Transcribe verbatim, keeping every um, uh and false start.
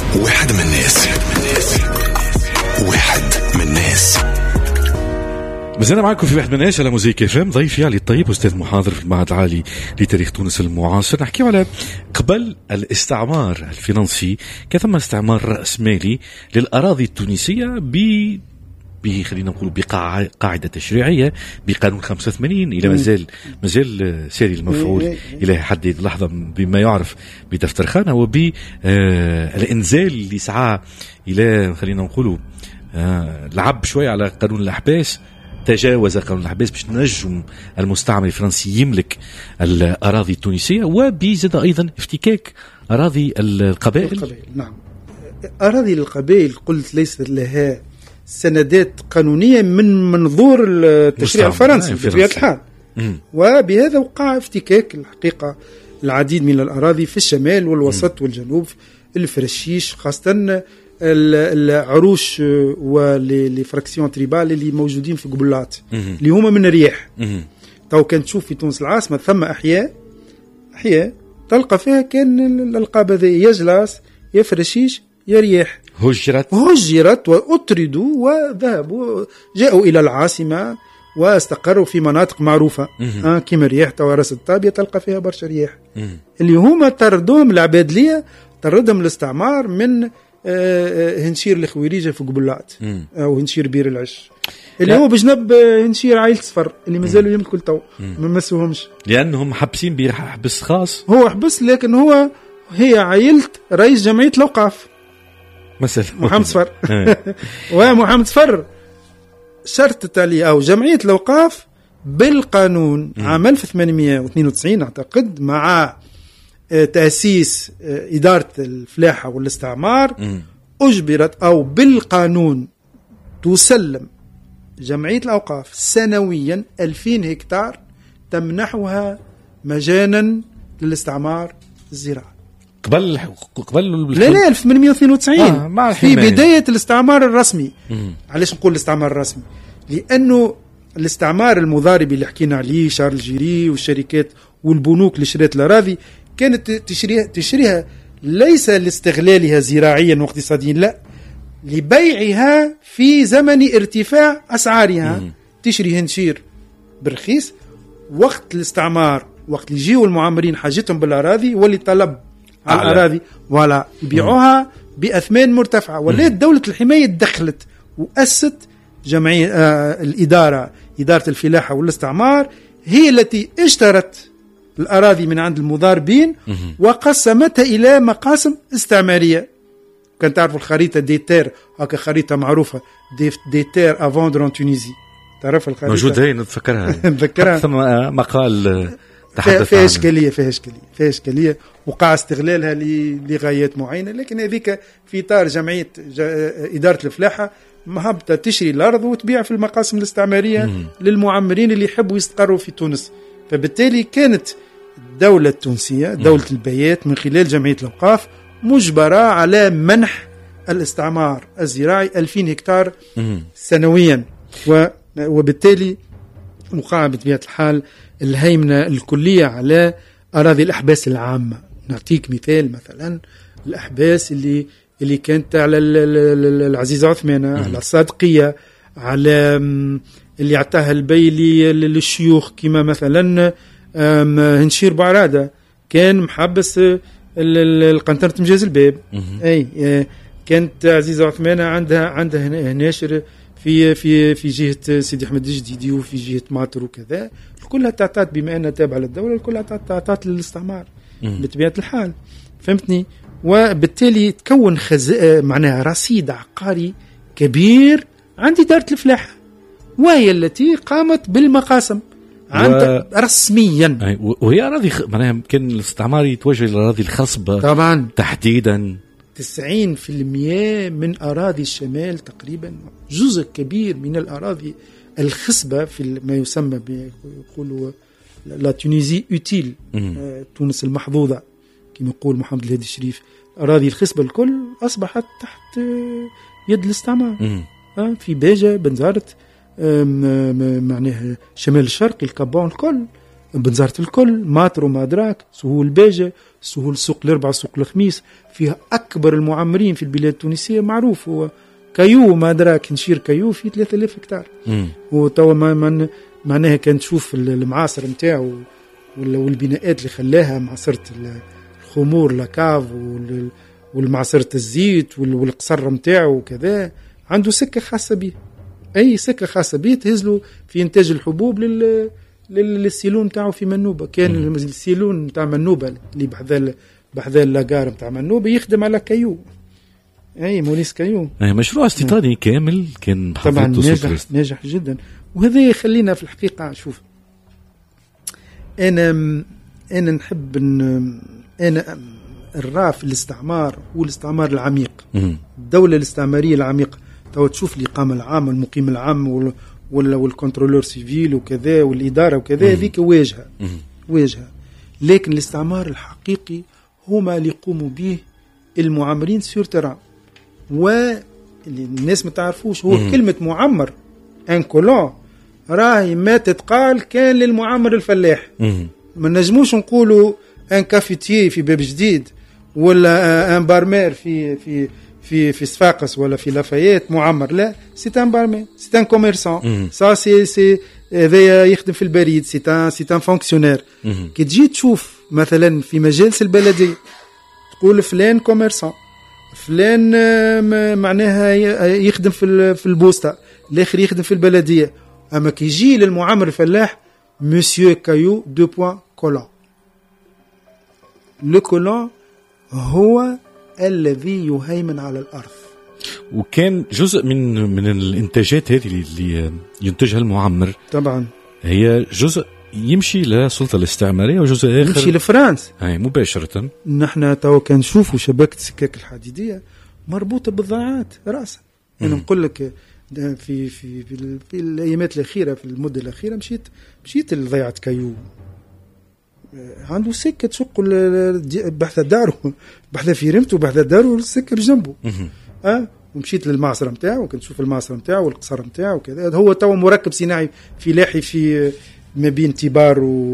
واحد من الناس واحد من الناس مازلنا معكم في واحد من الناس على موزيك اف ام. ضيفي علي الطيب أستاذ محاضر في المعهد العالي لتاريخ تونس المعاصر. نحكي على قبل الاستعمار الفرنسي كان ثم استعمار رأسمالي للأراضي التونسية ب ب خلينا نقول بقاعدة تشريعية بقانون خمسة وثمانين إلى مازال مازال ساري المفعول إلى حد اللحظة بما يعرف بدفتر خانة وبالإنزال اللي سعى إلى خلينا نقول لعب شوي على قانون الأحباس. تجاوز قانون الأحباس باش نجم المستعمر الفرنسي يملك الأراضي التونسية وبيزيد أيضا افتكاك أراضي القبائل. القبائل نعم، أراضي القبائل قلت ليس لها سندات قانونية من منظور التشريع الفرنسي بطبيعة الحال، وبهذا وقع افتكاك الحقيقة العديد من الأراضي في الشمال والوسط والجنوب، الفرشيش خاصة العروش والفراكسيون تريبال اللي موجودين في قبلات اللي هما من الرياح. تو كان تشوف في تونس العاصمة ثم أحياء أحياء تلقى فيها كان الألقاب هذه يا جلاس يا فرشيش يا رياح. هجرت هجرت وأطردوا وذهبوا جاءوا إلى العاصمة واستقروا في مناطق معروفة آه كما رياح توارس الطابية تلقى فيها برشا رياح اللي هما طردوهم العبادلية، طردهم الاستعمار من آه آه هنشير الخويريجة في قبلات أو هنشير بير العش اللي هو بجنب هنشير عائلة صفر اللي مازالوا يملكوا التو ما مسوهمش لأنهم حبسين بحبس خاص. هو حبس لكن هو هي عائلة رئيس جمعية الأوقاف مثلا محمد صفر ومحمد صفر شرط تالي أو جمعية الأوقاف بالقانون عام ألف وثمانمائة واثنين وتسعين أعتقد مع تأسيس إدارة الفلاحة والاستعمار م. أجبرت أو بالقانون تسلم جمعية الأوقاف سنويا ألفين هكتار تمنحها مجانا للاستعمار الزراعي قبل قبل لا لا ألف وثمانمائة واثنين وتسعين آه في بداية الاستعمار الرسمي. مم. علاش نقول الاستعمار الرسمي؟ لأنه الاستعمار المضاربي اللي حكينا عليه شارل جيري والشركات والبنوك اللي شريت الأراضي كانت تشريها تشريها ليس لاستغلالها زراعيا واقتصاديا، لا لبيعها في زمن ارتفاع أسعارها. مم. تشري هنشير برخيص وقت الاستعمار، وقت اللي يجيوا المعمرين حاجتهم بالأراضي واللي طلب على الأراضي ولا يبيعوها بأثمان مرتفعة. ولات دولة الحماية دخلت وأسست جمعية آه الإدارة إدارة الفلاحة والاستعمار هي التي اشترت الأراضي من عند المضاربين وقسمتها إلى مقاسم استعمارية. كان تعرفوا الخريطة ديتير هكا خريطة معروفة ديتير أفوندر ان تونيزي، تعرف الخريطة موجودة هي نتفكرها نتذكرها ثم مقال فيها إشكالية فيها إشكالية فيها إشكالية وقع استغلالها لغايات معينة، لكن هذيك في إطار جمعية إدارة الفلاحة مهبطة تشري الأرض وتبيع في المقاسم الاستعمارية مم. للمعمرين اللي يحبوا يستقروا في تونس. فبالتالي كانت الدولة التونسية دولة مم. البيات من خلال جمعية الأوقاف مجبرة على منح الاستعمار الزراعي ألفين هكتار مم. سنويا، وبالتالي وقع بطبيعة الحال الهيمنة الكلية على أراضي الأحباس العامة. نعطيك مثال، مثلا الأحباس اللي اللي كانت على العزيزة عثمانة، على الصادقية، على اللي عطاها البيلي للشيوخ كما مثلا هنشير بعرادة كان محبس القنطرة مجاز الباب. أي كانت عزيزة عثمانة عندها عندها ناشر في في في جهة سيدي أحمد الجديدي وفي جهة ماطر وكذا، كلها تعطات بما أنها تابعة للدولة كلها تعطات للاستعمار بطبيعة الحال، فهمتني؟ وبالتالي تكون خز... معناها رصيد عقاري كبير عند إدارة الفلاحة، وهي التي قامت بالمقاسم عند و... رسميا. وهي أراضي خ... معناها كان الاستعمار يتوجه للأراضي الخصبة طبعا تحديدا. تسعين في المئة من أراضي الشمال تقريبا، جزء كبير من الأراضي الخصبة في ما يسمى بيقولوا لا تونيزي أوتيل، آه تونس المحظوظة كما يقول محمد الهادي الشريف. أراضي الخصبة الكل أصبحت تحت آه يد الاستعمار. آه في باجة بنزارة آه معناها شمال الشرقي الكابون الكل بنزارة الكل ماترو مادراك سهول باجة سهول سوق الأربعة سوق الخميس فيها أكبر المعمرين في البلاد التونسية، معروف هو كيو ما أدراك نشير كيو في ثلاثة آلاف هكتار. وتوا ما من معناها كان تشوف المعاصر نتاعو والبناءات اللي خلاها معصرة الخمور لاكاف والمعصرة الزيت والقصر نتاعو وكذا، عنده سكة خاصة به، أي سكة خاصة به تهزلوا في إنتاج الحبوب لل للسيلون نتاعو في منوبة. كان مم. السيلون نتاع منوبة اللي بحذا بحذا لاغار نتاع منوبة يخدم على كيو، أي مونيس كيو. أي مشروع استيطاني كامل كان طبعا ناجح ناجح جدا. وهذا يخلينا في الحقيقة شوف، أنا أنا نحب أن أنا الراف في الاستعمار والاستعمار العميق، مم. الدولة الاستعمارية العميقة. تو تشوف الإقامة العامة والمقيم العام وال ولا والكنترولور سيفيل وكذا والإدارة وكذا، هذيك واجهة واجهة. لكن الاستعمار الحقيقي هما اللي يقوموا به المعمرين سور تيران، والناس ما تعرفوش هو مم. كلمة معمر ان كولون راهي ما تتقال كان للمعمر الفلاح. مم. ما نجموش نقولوا ان كافيتي في باب جديد ولا ان بارمير في في في في صفاقس ولا في لافايت معمر، لا، سي ان بارمي، سي ان كوميرسون، سا سي سي هذا يخدم في البريد، سي ان سي ان فونكسيونير. كي تجي تشوف مثلا في مجالس البلديه تقول فلان كوميرسون، فلان معناها يخدم في في البوسطه، الاخر يخدم في البلديه، اما كي يجي للمعمر الفلاح مسيو كايو دو بوين كولون. لو كولون هو الذي يهيمن على الأرض، وكان جزء من من الإنتاجات هذه اللي ينتجها المعمر طبعا هي جزء يمشي للسلطة الاستعمارية وجزء آخر يمشي لفرنسا. هاي مباشرة. نحن تو كان نشوفوا شبكة السكك الحديدية مربوطة بالضيعات رأسا. أنا نقول لك في في في, في الأيامات الأخيرة، في المدة الأخيرة مشيت مشيت لضيعة كيو، عنده سكة تشق بحث داره، بحث في رمته بحث داره السكة بجنبه. أه ومشيت للمعصرة متاعه وكنت نشوف المعصرة متاعه والقصر متاعه وكذا. هو تو مركب صناعي فلاحي في ما بين تبار و